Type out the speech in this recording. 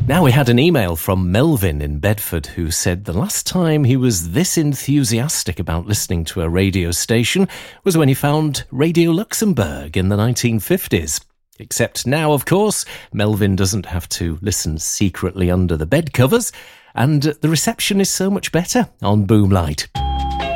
Now, we had an email from Melvin in Bedford who said the last time he was this enthusiastic about listening to a radio station was when he found Radio Luxembourg in the 1950s. Except now, of course, Melvin doesn't have to listen secretly under the bed covers, and the reception is so much better on Boomlight.